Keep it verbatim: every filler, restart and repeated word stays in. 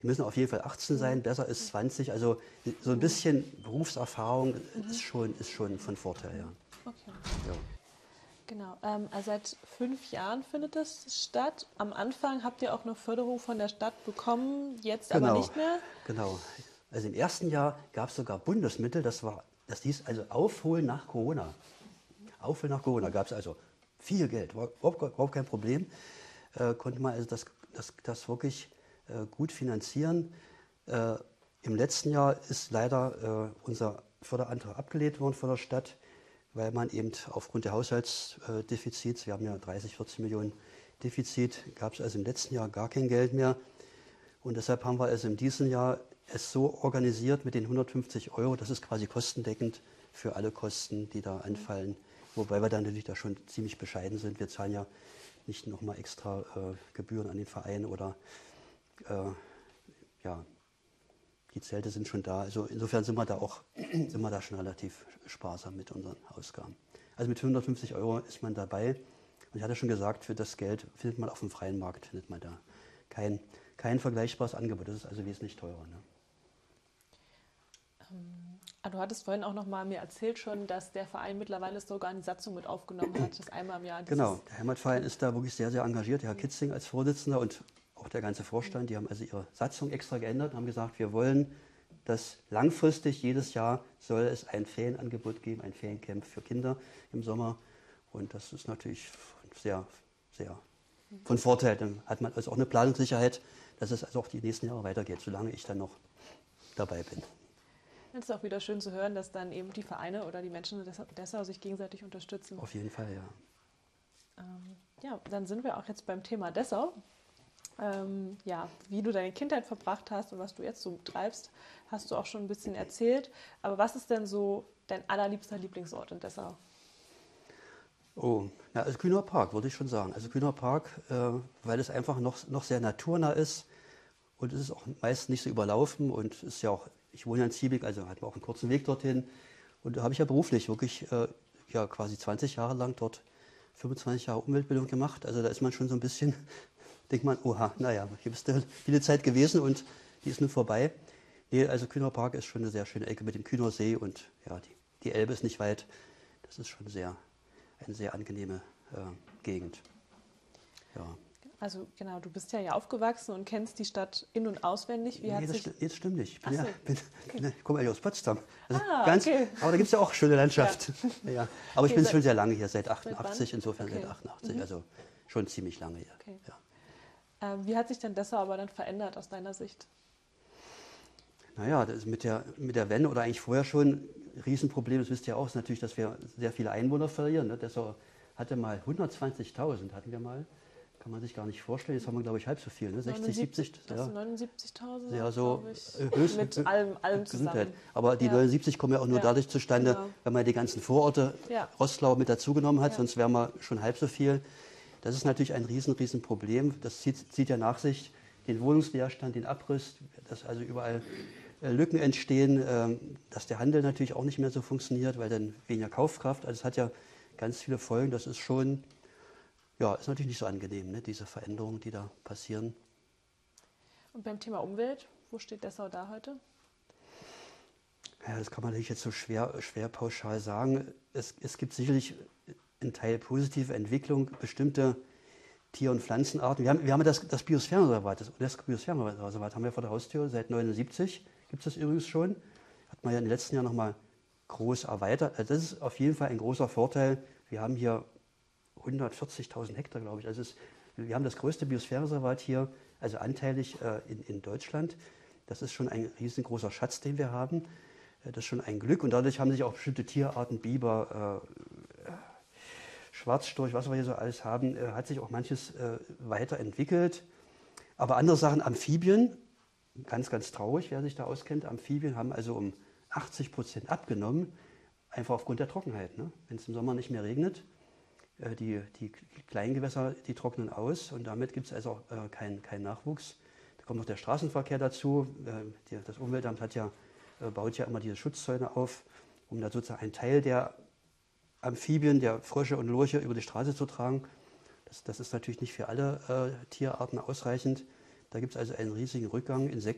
Die müssen auf jeden Fall achtzehn sein, besser ist zwanzig. Also so ein bisschen Berufserfahrung Mhm. ist schon, ist schon von Vorteil, ja. Okay. Ja. Genau. Ähm, also seit fünf Jahren findet das statt. Am Anfang habt ihr auch noch Förderung von der Stadt bekommen, jetzt aber Genau, nicht mehr. genau. Also im ersten Jahr gab es sogar Bundesmittel, das war, das hieß also Aufholen nach Corona. Aufholen nach Corona gab es also viel Geld, war überhaupt, überhaupt kein Problem. Äh, konnte man also das, das, das wirklich äh, gut finanzieren. Äh, Im letzten Jahr ist leider äh, unser Förderantrag abgelehnt worden von der Stadt, weil man eben aufgrund der Haushaltsdefizits, wir haben ja dreißig, vierzig Millionen Defizit, gab es also im letzten Jahr gar kein Geld mehr. Und deshalb haben wir also in diesem Jahr es so organisiert mit den hundertfünfzig Euro, das ist quasi kostendeckend für alle Kosten, die da anfallen. Wobei wir dann natürlich da schon ziemlich bescheiden sind. Wir zahlen ja nicht nochmal extra äh, Gebühren an den Verein oder äh, ja, die Zelte sind schon da. Also insofern sind wir da auch sind wir da schon relativ sparsam mit unseren Ausgaben. Also mit hundertfünfzig Euro ist man dabei. Und ich hatte schon gesagt, für das Geld findet man auf dem freien Markt findet man da kein, kein vergleichbares Angebot. Das ist also wesentlich teurer. Ne? Du hattest vorhin auch noch mal mir erzählt schon, dass der Verein mittlerweile sogar in die Satzung mit aufgenommen hat, dass einmal im Jahr dieses... Genau, der Heimatverein ist da wirklich sehr, sehr engagiert. Der Herr Kitzing als Vorsitzender und auch der ganze Vorstand, die haben also ihre Satzung extra geändert und haben gesagt, wir wollen, dass langfristig jedes Jahr soll es ein Ferienangebot geben, ein Feriencamp für Kinder im Sommer. Und das ist natürlich sehr, sehr von Vorteil. Dann hat man also auch eine Planungssicherheit, dass es also auch die nächsten Jahre weitergeht, solange ich dann noch dabei bin. Es ist auch wieder schön zu hören, dass dann eben die Vereine oder die Menschen in Dessau sich gegenseitig unterstützen. Auf jeden Fall, ja. Ähm, ja, dann sind wir auch jetzt beim Thema Dessau. Ähm, ja, wie du deine Kindheit verbracht hast und was du jetzt so treibst, hast du auch schon ein bisschen erzählt. Aber was ist denn so dein allerliebster Lieblingsort in Dessau? Oh, na, also Kühner Park, würde ich schon sagen. Also Kühner Park, äh, weil es einfach noch, noch sehr naturnah ist und es ist auch meist nicht so überlaufen und ist ja auch, ich wohne ja in Ziebig, also hat man auch einen kurzen Weg dorthin. Und da habe ich ja beruflich wirklich äh, ja, quasi zwanzig Jahre lang dort fünfundzwanzig Jahre Umweltbildung gemacht. Also da ist man schon so ein bisschen, denkt man, oha, naja, hier bist du viele Zeit gewesen und die ist nun vorbei. Nee, also Kühner Park ist schon eine sehr schöne Ecke mit dem Kühner See und ja, die, die Elbe ist nicht weit. Das ist schon sehr, eine sehr angenehme äh, Gegend. Ja. Also genau, du bist ja hier aufgewachsen und kennst die Stadt in- und auswendig. Wie Nee, hat das, sich... sti- nee, das stimmt nicht. Ich, bin Ach ja, so. bin, Okay. ne, ich komme eigentlich aus Potsdam. Also Ah, ganz, okay. aber da gibt es ja auch schöne Landschaft. Ja. Ja. Aber ich Okay, bin seit- schon sehr lange hier, seit Seit achtundachtzig, wann? insofern Okay. seit achtundachtzig, also schon ziemlich lange hier. Okay. Ja. Ähm, wie hat sich denn Dessau aber dann verändert aus deiner Sicht? Naja, das ist mit der, mit der Wende oder eigentlich vorher schon ein Riesenproblem, das wisst ihr auch, ist natürlich, dass wir sehr viele Einwohner verlieren. Ne? Dessau hatte mal hundertzwanzigtausend, hatten wir mal. Kann man sich gar nicht vorstellen. Jetzt haben wir, glaube ich, halb so viel, ne? sechzig, siebzig. Das Ja, sind neunundsiebzigtausend, ja so glaube ich. äh, höchst, Mit allem, allem Gesundheit. zusammen. Aber die Ja. neunundsiebzig kommen ja auch nur Ja, dadurch zustande, genau. wenn man die ganzen Vororte Ja. Rostlau mit dazugenommen hat, Ja. sonst wären wir schon halb so viel. Das ist natürlich ein riesen, riesen Problem. Das zieht, zieht ja nach sich den Wohnungsleerstand, den Abriss, dass also überall äh, Lücken entstehen, ähm, dass der Handel natürlich auch nicht mehr so funktioniert, weil dann weniger Kaufkraft. Also es hat ja ganz viele Folgen. Das ist schon, ja, ist natürlich nicht so angenehm, ne, diese Veränderungen, die da passieren. Und beim Thema Umwelt, wo steht Dessau da heute? Ja, das kann man natürlich jetzt so schwer, schwer pauschal sagen. Es, es gibt sicherlich einen Teil positive Entwicklung, bestimmte Tier- und Pflanzenarten. Wir haben, wir haben ja das, das Biosphärenreservat, das UNESCO-Biosphärenreservat haben wir vor der Haustür seit neunundsiebzig, gibt es das übrigens schon. Hat man ja in den letzten Jahren nochmal groß erweitert. Also das ist auf jeden Fall ein großer Vorteil. Wir haben hier hundertvierzigtausend Hektar, glaube ich. Also es, wir haben das größte Biosphärenreservat hier, also anteilig äh, in, in Deutschland. Das ist schon ein riesengroßer Schatz, den wir haben. Das ist schon ein Glück und dadurch haben sich auch bestimmte Tierarten, Biber, äh, Schwarzstorch, was wir hier so alles haben, äh, hat sich auch manches äh, weiterentwickelt. Aber andere Sachen, Amphibien, ganz, ganz traurig, wer sich da auskennt, Amphibien haben also um achtzig Prozent abgenommen, einfach aufgrund der Trockenheit. Ne? Wenn es im Sommer nicht mehr regnet, äh, die, die Kleingewässer, die trocknen aus und damit gibt es also auch äh, keinen kein Nachwuchs. Da kommt noch der Straßenverkehr dazu. Äh, die, das Umweltamt hat ja baut ja immer diese Schutzzäune auf, um da sozusagen einen Teil der Amphibien, der Frösche und Lurche über die Straße zu tragen. Das, das ist natürlich nicht für alle äh, Tierarten ausreichend. Da gibt es also einen riesigen Rückgang. Insekten